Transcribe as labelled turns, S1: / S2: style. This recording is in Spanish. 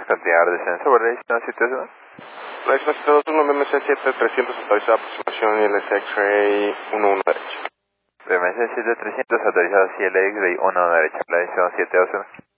S1: continuar descenso por la distancia 721.
S2: La distancia 721, BMC 7300 autorizada aproximación y el X-Ray 11 derecha.
S1: BMC 7300 autorizado CLX de 1 derecha, la distancia 721.